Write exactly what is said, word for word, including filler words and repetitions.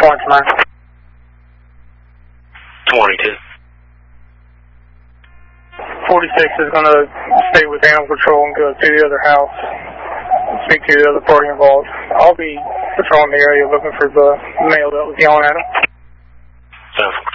morning, Commander. Good morning, two. forty-six is going to stay with animal control and go to the other house and speak to the other party involved. I'll be patrolling the area looking for the male that was yelling at him. Sounds